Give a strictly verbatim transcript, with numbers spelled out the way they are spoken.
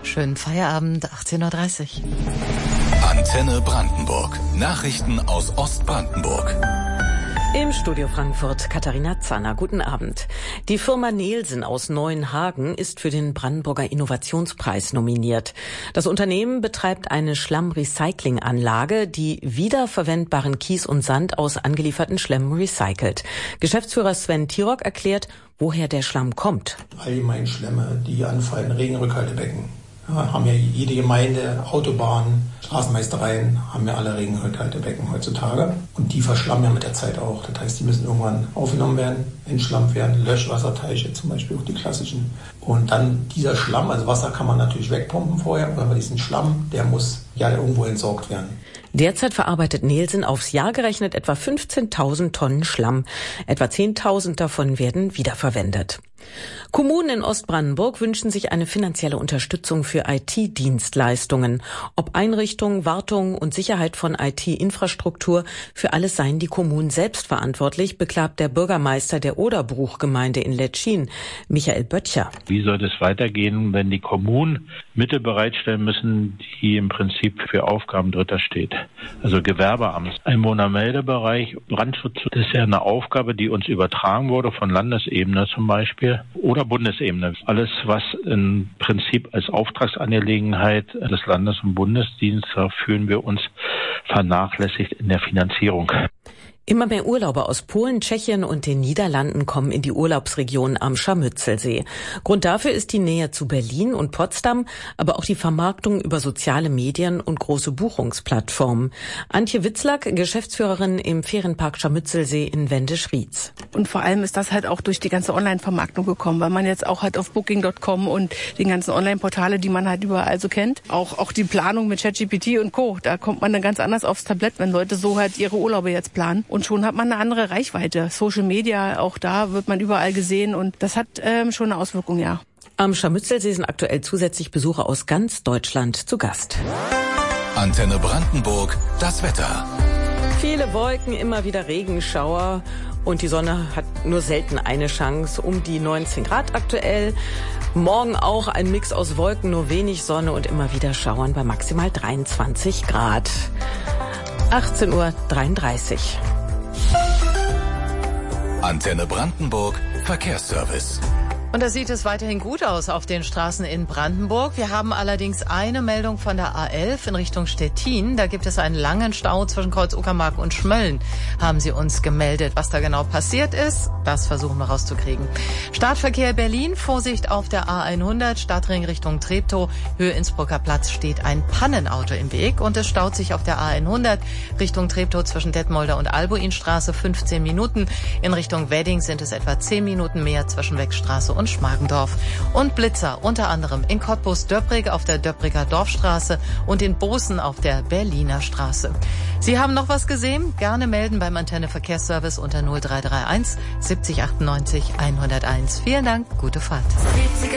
Schönen Feierabend, achtzehn Uhr dreißig. Antenne Brandenburg. Nachrichten aus Ostbrandenburg. Im Studio Frankfurt Katharina Zanner. Guten Abend. Die Firma Nielsen aus Neuenhagen ist für den Brandenburger Innovationspreis nominiert. Das Unternehmen betreibt eine Schlammrecyclinganlage, die wiederverwendbaren Kies und Sand aus angelieferten Schlämmen recycelt. Geschäftsführer Sven Tirok erklärt, woher der Schlamm kommt. Allgemein Schlämme, die anfallen, Regenrückhaltebecken. Ja, haben ja jede Gemeinde, Autobahnen, Straßenmeistereien, haben ja alle Regenrückhaltebecken heutzutage. Und die verschlammen ja mit der Zeit auch. Das heißt, die müssen irgendwann aufgenommen werden, entschlammt werden, Löschwasserteiche zum Beispiel, auch die klassischen. Und dann dieser Schlamm, also Wasser kann man natürlich wegpumpen vorher, aber diesen Schlamm, der muss ja irgendwo entsorgt werden. Derzeit verarbeitet Nielsen aufs Jahr gerechnet etwa fünfzehntausend Tonnen Schlamm. Etwa zehntausend davon werden wiederverwendet. Kommunen in Ostbrandenburg wünschen sich eine finanzielle Unterstützung für I T-Dienstleistungen. Ob Einrichtung, Wartung und Sicherheit von I T-Infrastruktur, für alles seien die Kommunen selbst verantwortlich, beklagt der Bürgermeister der Oderbruchgemeinde in Letschin, Michael Böttcher. Wie soll es weitergehen, wenn die Kommunen Mittel bereitstellen müssen, die im Prinzip für Aufgaben Dritter steht? Also Gewerbeamt, Einwohnermeldebereich, Brandschutz, das ist ja eine Aufgabe, die uns übertragen wurde von Landesebene zum Beispiel oder Bundesebene. Alles, was im Prinzip als Auftragsangelegenheit des Landes- und Bundesdienstes, da fühlen wir uns vernachlässigt in der Finanzierung. Immer mehr Urlauber aus Polen, Tschechien und den Niederlanden kommen in die Urlaubsregion am Scharmützelsee. Grund dafür ist die Nähe zu Berlin und Potsdam, aber auch die Vermarktung über soziale Medien und große Buchungsplattformen. Antje Witzlack, Geschäftsführerin im Ferienpark Scharmützelsee in Wendisch-Rietz. Und vor allem ist das halt auch durch die ganze Online-Vermarktung gekommen, weil man jetzt auch halt auf Booking Punkt com und den ganzen Online-Portale, die man halt überall so kennt, auch, auch die Planung mit ChatGPT und Co., da kommt man dann ganz anders aufs Tablett, wenn Leute so halt ihre Urlaube jetzt planen. Und schon hat man eine andere Reichweite. Social Media, auch da wird man überall gesehen und das hat ähm, schon eine Auswirkung, ja. Am Scharmützelsee sind aktuell zusätzlich Besucher aus ganz Deutschland zu Gast. Antenne Brandenburg, das Wetter. Viele Wolken, immer wieder Regenschauer und die Sonne hat nur selten eine Chance. Um die neunzehn Grad aktuell. Morgen auch ein Mix aus Wolken, nur wenig Sonne und immer wieder Schauern bei maximal dreiundzwanzig Grad. achtzehn Uhr dreiunddreißig. Antenne Brandenburg, Verkehrsservice. Und da sieht es weiterhin gut aus auf den Straßen in Brandenburg. Wir haben allerdings eine Meldung von der A elf in Richtung Stettin. Da gibt es einen langen Stau zwischen Kreuz Uckermark und Schmölln. Haben Sie uns gemeldet, was da genau passiert ist? Das versuchen wir rauszukriegen. Startverkehr Berlin, Vorsicht auf der A hundert, Stadtring Richtung Treptow. Höhe Innsbrucker Platz steht ein Pannenauto im Weg und es staut sich auf der A hundert Richtung Treptow zwischen Detmolder und Albuinstraße fünfzehn Minuten. In Richtung Wedding sind es etwa zehn Minuten mehr zwischen Wegstraße und Schmargendorf. Und Blitzer unter anderem in Cottbus-Döbrig auf der Döbriger Dorfstraße und in Bozen auf der Berliner Straße. Sie haben noch was gesehen? Gerne melden beim Antenne Verkehrsservice unter null drei drei eins siebzig achtundneunzig hunderteins. Vielen Dank, gute Fahrt.